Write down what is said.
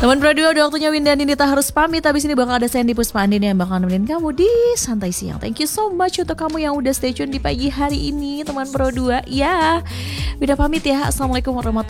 Teman berdua, udah waktunya Winda Nindita harus pamit. Habis ini bakal ada Sandy Puspaandin yang bakal nemenin kamu di Santai Siang. Thank you so much untuk kamu yang udah stay tune di pagi hari ini, teman berdua. Ya, Winda pamit ya. Assalamualaikum warahmatullahi